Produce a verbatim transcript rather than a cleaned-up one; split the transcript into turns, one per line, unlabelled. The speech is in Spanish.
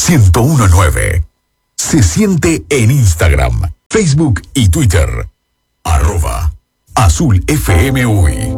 ciento uno punto nueve. Se siente en Instagram, Facebook y Twitter. Arroba Azul F M U I.